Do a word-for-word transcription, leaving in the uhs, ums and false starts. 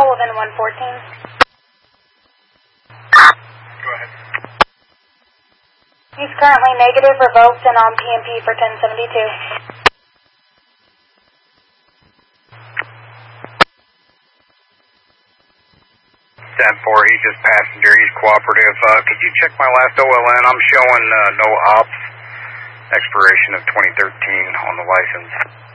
Sullivan one fourteen. Go ahead. He's currently negative, revoked, and on P M P for ten seventy-two. ten four, he's just passenger, he's cooperative. Uh, could you check my last O L N? I'm showing uh, no ops, expiration of twenty thirteen on the license.